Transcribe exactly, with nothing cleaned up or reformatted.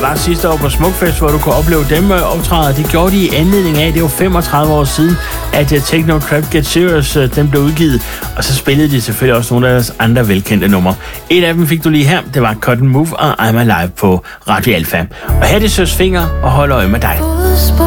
var sidste år på Smukfest, hvor du kunne opleve dem optræde. De gjorde de i anledning af, det var femogtredive år siden, at Techno Trap Get Serious den blev udgivet. Og så spillede de selvfølgelig også nogle af deres andre velkendte numre. Et af dem fik du lige her, det var Cotton Move og I'm Alive på Radio Alfa. Og her er det Søs Finger og hold øje med dig.